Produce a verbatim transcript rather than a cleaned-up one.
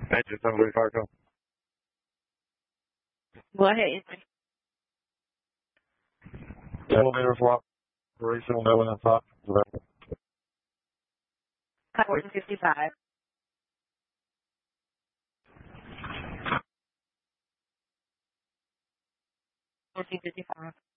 Engine seven thirty-five, come. Go ahead. Elevator swap. Operational, no one on top. fourteen fifty-five. fourteen fifty-five.